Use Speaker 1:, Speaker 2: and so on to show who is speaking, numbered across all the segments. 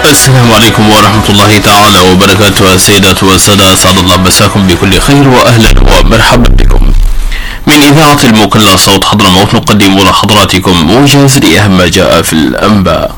Speaker 1: السلام عليكم ورحمة الله تعالى وبركاته. السيدات والسادة، أسعد الله مساكم بكل خير وأهلا ومرحبا بكم من إذاعة المكلا صوت حضرموت. نقدم لحضراتكم موجز لأهم ما جاء في الأنباء.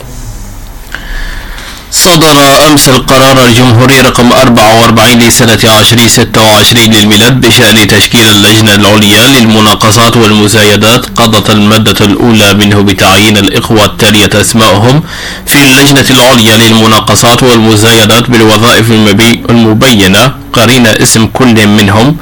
Speaker 1: صدر أمس القرار الجمهوري رقم 44 لسنة 2026 للميلاد بشأن تشكيل اللجنة العليا للمناقصات والمزايدات. قضت المادة الأولى منه بتعيين الإخوة التالية أسمائهم في اللجنة العليا للمناقصات والمزايدات بالوظائف المبينة قرين اسم كل منهم: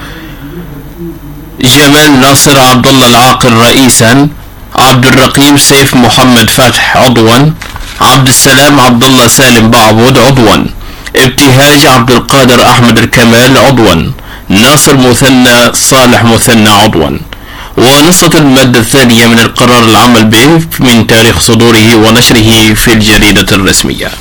Speaker 1: جمال ناصر عبد الله العاقل رئيسا، عبد الرقيب سيف محمد فتح عضوا، عبد السلام عبد الله سالم بعبود عضوا، ابتهاج عبد القادر أحمد الكمال عضوا، ناصر مثنى صالح مثنى عضوا. ونصت المادة الثانية من القرار العمل به من تاريخ صدوره ونشره في الجريدة الرسمية.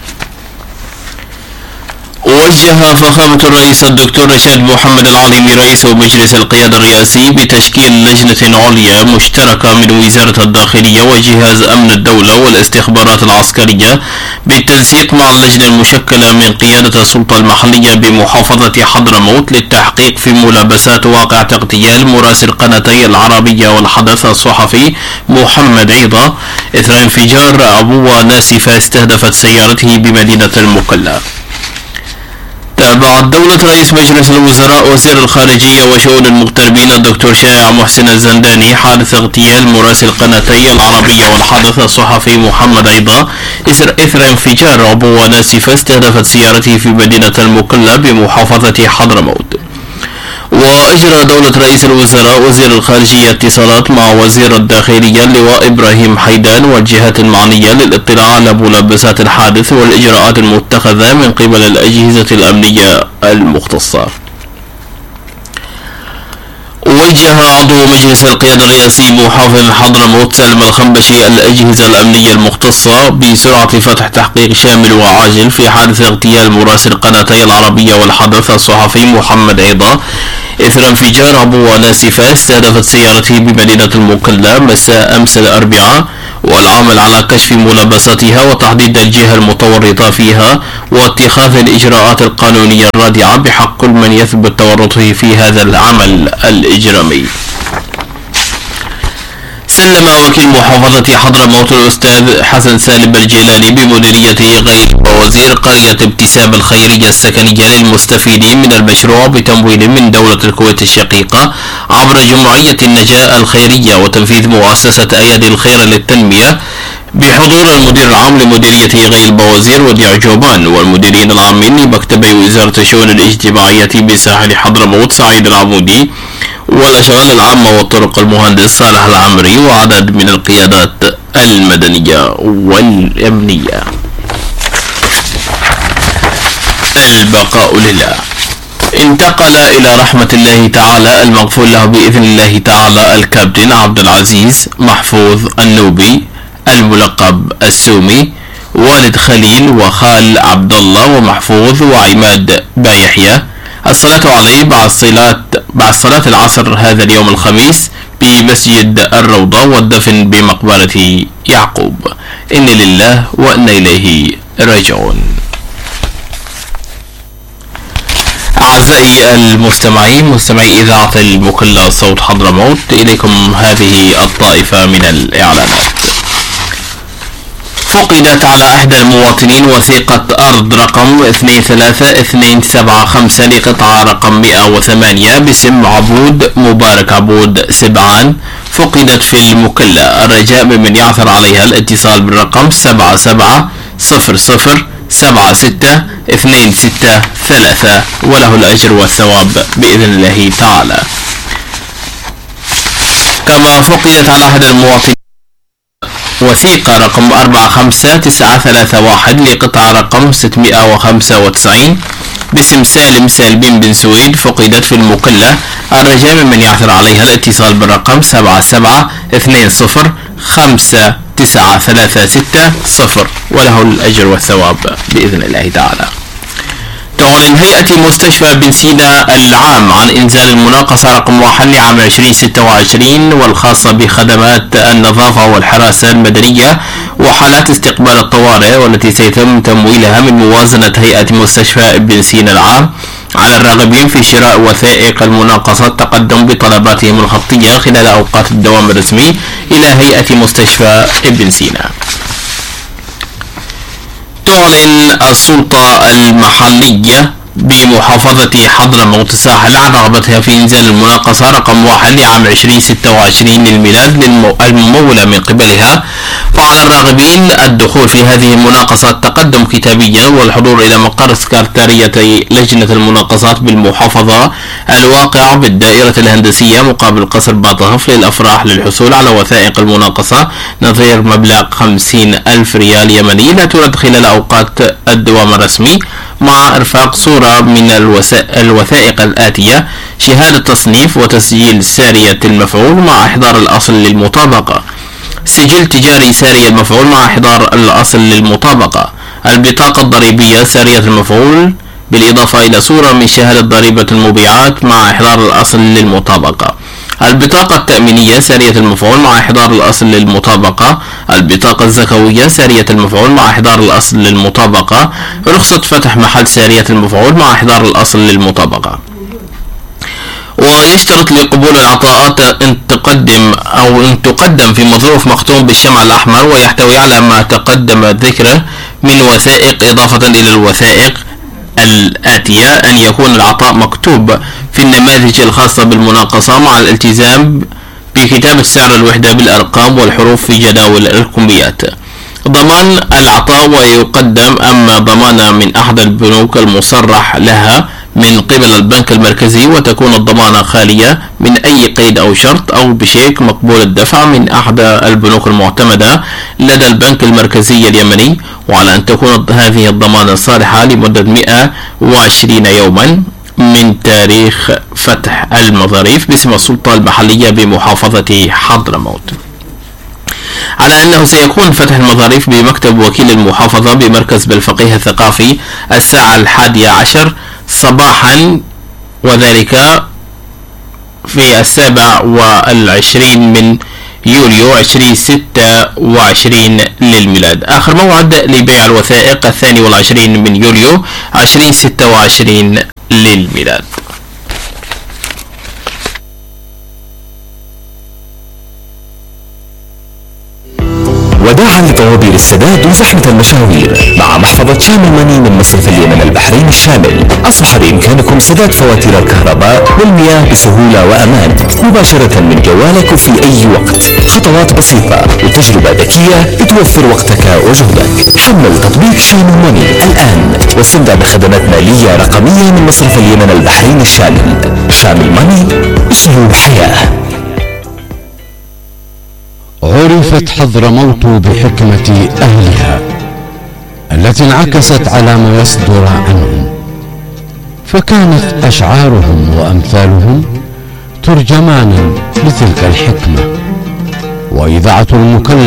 Speaker 1: وجه فخامة الرئيس الدكتور رشاد محمد العظيمي رئيس مجلس القيادة الرئاسي بتشكيل لجنة عليا مشتركة من وزارة الداخلية وجهاز أمن الدولة والاستخبارات العسكرية بالتنسيق مع اللجنة المشكلة من قيادة السلطة المحلية بمحافظة حضرموت للتحقيق في ملابسات واقع اغتيال مراسل قناتي العربية والحدث الصحفي محمد عيضة إثر انفجار عبوة ناسفة استهدفت سيارته بمدينة المكلا. تابعت دولة رئيس مجلس الوزراء وزير الخارجية وشؤون المغتربين الدكتور شائع محسن الزنداني حادث اغتيال مراسل قناتي العربية والحدث الصحفي محمد عيضة إثر انفجار عبوة ناسفة استهدفت سيارته في مدينة المكلا بمحافظة حضرموت. وأجرى دولة رئيس الوزراء وزير الخارجية اتصالات مع وزير الداخلية اللواء إبراهيم حيدان والجهات المعنية للاطلاع على ملابسات الحادث والإجراءات المتخذة من قبل الأجهزة الأمنية المختصة. وجه عضو مجلس القيادة الرئاسي محافظ حضرموت سالم الخنبشي الأجهزة الأمنية المختصة بسرعة فتح تحقيق شامل وعاجل في حادث اغتيال مراسل قناتي العربية والحدث الصحفي محمد عيضة إثر انفجار عبوة ناسفة استهدفت سيارته بمدينة المكلا مساء أمس الأربعاء، والعمل على كشف ملابساتها وتحديد الجهة المتورطة فيها واتخاذ الإجراءات القانونية الرادعة بحق كل من يثبت تورطه في هذا العمل الإجرامي. سلم وكيل محافظة حضرموت الأستاذ حسن سالم الجيلاني بمديرية غير ووزير قرية ابتسام الخيرية السكنية للمستفيدين من المشروع بتمويل من دولة الكويت الشقيقة عبر جمعية النجاة الخيرية وتنفيذ مؤسسة أيادي الخير للتنمية بحضور المدير العام لمديرية غير البوازير وديع جوبان والمديرين العامين لمكتبي وزارة الشؤون الاجتماعية بساحل حضرموت سعيد العمودي والأشغال العامة والطرق المهندس صالح العمري وعدد من القيادات المدنية والأمنية. البقاء لله. انتقل إلى رحمة الله تعالى المغفور له بإذن الله تعالى الكابتن عبد العزيز محفوظ النوبي الملقب السومي والد خليل وخال عبد الله ومحفوظ وعماد بايحيى الصلاة عليه بعد صلاة العصر هذا اليوم الخميس بمسجد الروضة والدفن بمقبرة يعقوب. إن لله وإنا إليه راجعون. أعزائي المستمعين مستمعي إذاعة المكلا صوت حضرموت، إليكم هذه الطائفة من الإعلانات. فقدت على أحد المواطنين وثيقة أرض رقم 23275 لقطعة رقم 108 باسم عبود مبارك عبود سبعان، فقدت في المكلا. الرجاء ممن يعثر عليها الاتصال بالرقم 77007626 وله الأجر والثواب بإذن الله تعالى. كما فقدت على أحد المواطنين وثيقة رقم 45931 لقطعة رقم 695 باسم سالم سالبين بن سويد، فقدت في المكلا. الرجاء ممن يعثر عليها الاتصال بالرقم 77205936 وله الأجر والثواب بإذن الله تعالى. تعلن هيئة مستشفى بن سينا العام عن إنزال المناقصة رقم 1 لعام 2026 والخاصة بخدمات النظافة والحراسة المدنية وحالات استقبال الطوارئ، والتي سيتم تمويلها من موازنة هيئة مستشفى بن سينا العام، على الراغبين في شراء وثائق المناقصة التقدم بطلباتهم الخطية خلال أوقات الدوام الرسمي إلى هيئة مستشفى بن سينا. تعلن السلطة المحلية بمحافظة حضرموت الساحل عن رغبتها في إنزال المناقصة رقم 1 لعام 2026 للميلاد الممولة من قبلها، وعلى الراغبين الدخول في هذه المناقصة التقدم كتابيا والحضور إلى مقر سكرتارية لجنة المناقصات بالمحافظة الواقع بالدائرة الهندسية مقابل قصر باطهف للأفراح للحصول على وثائق المناقصة نظير مبلغ 50,000 ريال يمني لا ترد خلال أوقات الدوام الرسمي، مع إرفاق صورة من الوثائق الآتية: شهادة تصنيف وتسجيل سارية المفعول مع إحضار الأصل للمطابقة، سجل تجاري ساري المفعول مع إحضار الأصل للمطابقة، البطاقة الضريبية سارية المفعول بالإضافة إلى صورة من شهادة ضريبة المبيعات مع إحضار الأصل للمطابقة، البطاقة التأمينية سارية المفعول مع إحضار الأصل للمطابقة، البطاقة الزكوية سارية المفعول مع إحضار الأصل للمطابقة، رخصة فتح محل سارية المفعول مع إحضار الأصل للمطابقة. ويشترط لقبول العطاءات أن تقدم في مظروف مختوم بالشمع الأحمر ويحتوي على ما تقدم ذكره من وثائق، إضافة إلى الوثائق الآتية: أن يكون العطاء مكتوب في النماذج الخاصة بالمناقصة مع الالتزام بكتابة سعر الوحدة بالأرقام والحروف في جداول الكميات، ضمان العطاء ويقدم أما ضمانة من أحد البنوك المصرح لها من قبل البنك المركزي، وتكون الضمانة خالية من أي قيد أو شرط، أو بشيك مقبول الدفع من أحد البنوك المعتمدة لدى البنك المركزي اليمني، وعلى أن تكون هذه الضمانة صالحة لمدة 120 يوما من تاريخ فتح المظاريف باسم السلطة المحلية بمحافظة حضرموت. على أنه سيكون فتح المظاريف بمكتب وكيل المحافظة بمركز بالفقيه الثقافي الساعة 11 صباحا، وذلك في 27 من يوليو 2026 للميلاد. آخر موعد لبيع الوثائق 22 من يوليو 2026 للميلاد.
Speaker 2: وداعا لطوابير السداد وزحمة المشاوير، مع محفظة شامل ماني من مصرف اليمن البحرين الشامل أصبح بإمكانكم سداد فواتير الكهرباء والمياه بسهولة وأمان مباشرة من جوالك وفي أي وقت. خطوات بسيطة وتجربة ذكية بتوفر وقتك وجهدك. حمل تطبيق شامل ماني الآن واستمتع بخدمات مالية رقمية من مصرف اليمن البحرين الشامل. شامل ماني، أسلوب حياة.
Speaker 3: عرفت حضرموت بحكمة أهلها التي انعكست على ما يصدر عنهم، فكانت أشعارهم وأمثالهم ترجمانا لتلك الحكمة، وإذاعة المكلف